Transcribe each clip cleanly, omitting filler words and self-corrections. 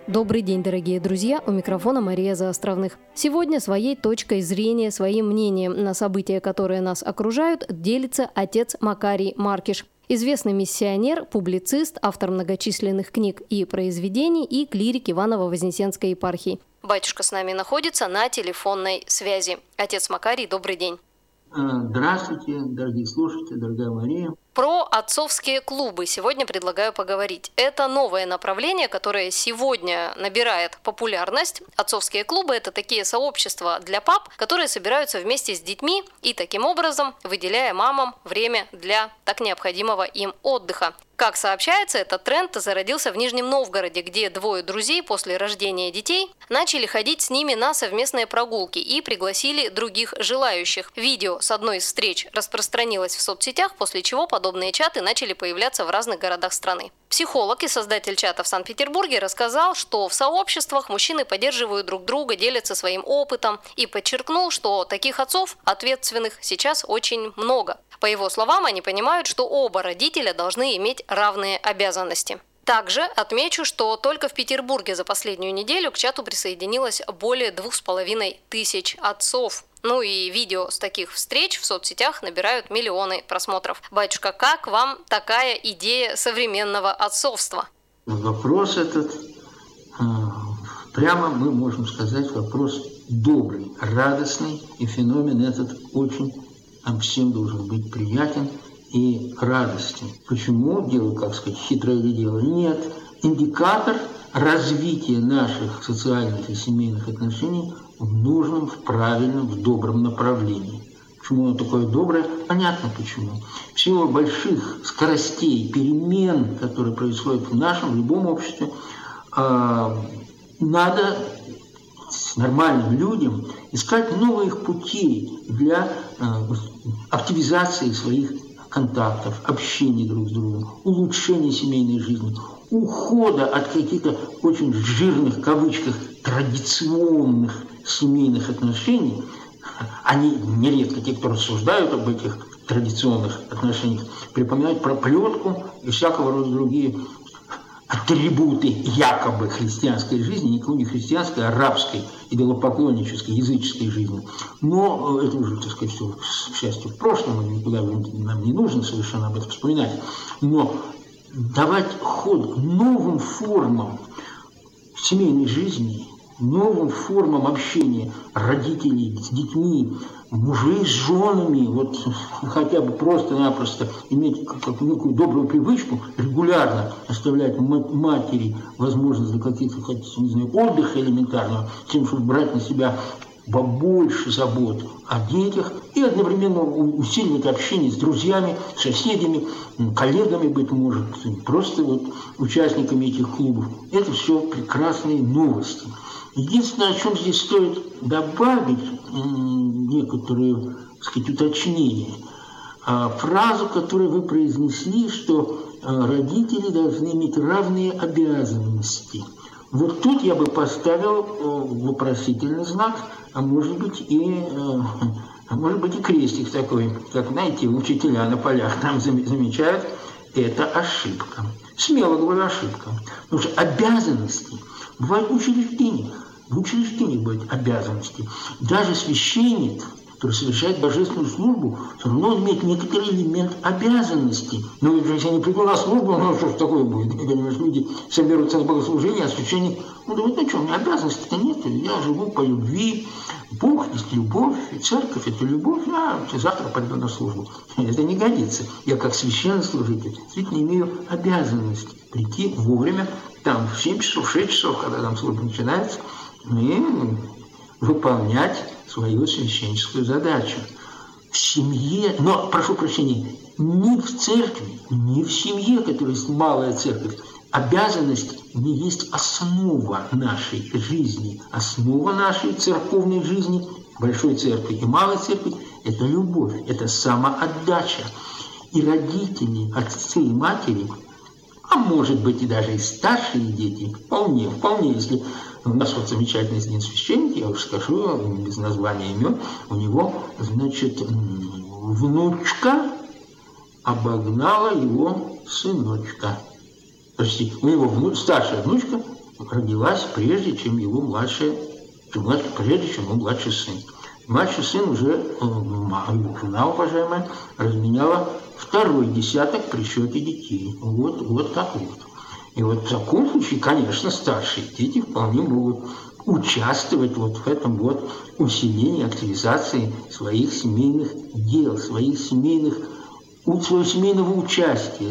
Добрый день, дорогие друзья, у микрофона Мария Заостровных. Сегодня своей точкой зрения, своим мнением на события, которые нас окружают, делится отец Макарий Маркиш. Известный миссионер, публицист, автор многочисленных книг и произведений и клирик Иваново-Вознесенской епархии. Батюшка с нами находится на телефонной связи. Отец Макарий, добрый день. Здравствуйте, дорогие слушатели, дорогая Мария. Про отцовские клубы сегодня предлагаю поговорить. Это новое направление, которое сегодня набирает популярность. Отцовские клубы – это такие сообщества для пап, которые собираются вместе с детьми и таким образом выделяя мамам время для так необходимого им отдыха. Как сообщается, этот тренд зародился в Нижнем Новгороде, где двое друзей после рождения детей начали ходить с ними на совместные прогулки и пригласили других желающих. Видео с одной из встреч распространилось в соцсетях, после чего подобные чаты начали появляться в разных городах страны. Психолог и создатель чата в Санкт-Петербурге рассказал, что в сообществах мужчины поддерживают друг друга, делятся своим опытом и подчеркнул, что таких отцов ответственных сейчас очень много. По его словам, они понимают, что оба родителя должны иметь равные обязанности. Также отмечу, что только в Петербурге за последнюю неделю к чату присоединилось более 2500 отцов. Ну и видео с таких встреч в соцсетях набирают миллионы просмотров. Батюшка, как вам такая идея современного отцовства? Вопрос этот, прямо мы можем сказать, вопрос добрый, радостный, и феномен этот очень нам всем должен быть приятен и радостен. Почему? Дело, как сказать, хитрое ли дело? Нет. Индикатор развития наших социальных и семейных отношений в нужном, в правильном, в добром направлении. Почему оно такое доброе? Понятно почему. В силу больших скоростей, перемен, которые происходят в нашем, в любом обществе, надо нормальным людям искать новых путей для активизации своих контактов, общения друг с другом, улучшения семейной жизни, ухода от каких-то очень жирных, в кавычках, традиционных семейных отношений. Они нередко, те, кто рассуждают об этих традиционных отношениях, припоминают про плетку и всякого рода другие атрибуты якобы христианской жизни, никакой не христианской, а арабской, идолопоклоннической, языческой жизни. Но это уже, так сказать, все, к счастью, в прошлом, и никуда нам не нужно совершенно об этом вспоминать. Но давать ход новым формам семейной жизни, новым формам общения родителей с детьми, мужей с женами, вот хотя бы просто-напросто иметь какую-то некую добрую привычку регулярно оставлять матери возможность для каких-то, не знаю, отдыха элементарного, тем, чтобы брать на себя побольше забот о детях и одновременно усиливать общение с друзьями, соседями, коллегами, быть может, просто вот участниками этих клубов. Это все прекрасные новости. Единственное, о чем здесь стоит добавить некоторые, так сказать, уточнения. Фразу, которую вы произнесли, что родители должны иметь равные обязанности. Вот тут я бы поставил вопросительный знак, а может быть и крестик такой, как, знаете, учителя на полях там замечают, это ошибка. Смело говорю, ошибка. Потому что обязанности бывают в учреждениях. В учреждениях бывают обязанности. Даже священник, который совершает божественную службу, все равно он имеет некоторый элемент обязанностей. Но если я не приду на службу, ну что ж такое будет? Понимаешь, люди соберутся на богослужение, а священник, ну что, у меня обязанностей-то нет, я живу по любви. Бог есть любовь, и церковь – это любовь, я завтра пойду на службу. Это не годится. Я как священнослужитель действительно имею обязанность прийти вовремя, там в 7 часов, в 6 часов, когда там служба начинается, и выполнять свою священническую задачу. В семье, но, прошу прощения, ни в церкви, ни в семье, которая есть малая церковь, обязанность не есть основа нашей жизни. Основа нашей церковной жизни, большой церкви и малой церкви, это любовь, это самоотдача. И родители, отцы и матери, а может быть и даже и старшие дети, вполне, если у нас вот замечательный один священник, я уж скажу, без названия имен, у него, значит, внучка обогнала его сыночка. Почти. У него старшая внучка родилась прежде, чем его младший сын. Младший сын уже, его жена уважаемая, разменяла второй десяток при счете детей. Вот так вот. И вот в таком случае, конечно, старшие дети вполне могут участвовать вот в этом вот усилении, активизации своих семейных дел, своего семейного участия,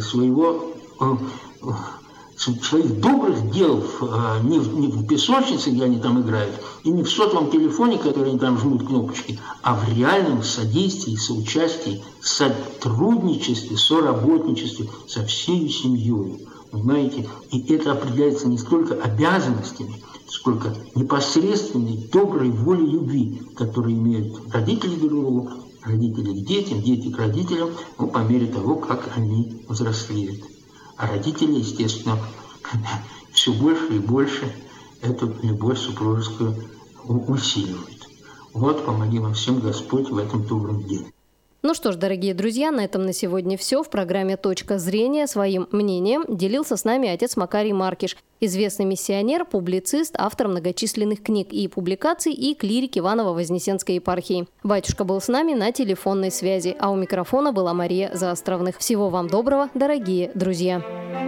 своих добрых дел не в песочнице, где они там играют, и не в сотовом телефоне, который они там жмут кнопочки, а в реальном содействии, соучастии, сотрудничестве, соработничестве со всей семьей. Понимаете? И это определяется не столько обязанностями, сколько непосредственной доброй волей любви, которые имеют родители друг к другу, родители к детям, дети к родителям, по мере того, как они взрослеют. А родители, естественно, все больше и больше эту любовь супружескую усиливают. Вот помоги вам всем Господь в этом добром деле. Ну что ж, дорогие друзья, на этом на сегодня все. В программе «Точка зрения» своим мнением делился с нами отец Макарий Маркиш, известный миссионер, публицист, автор многочисленных книг и публикаций и клирик Иваново-Вознесенской епархии. Батюшка был с нами на телефонной связи, а у микрофона была Мария Заостровных. Всего вам доброго, дорогие друзья!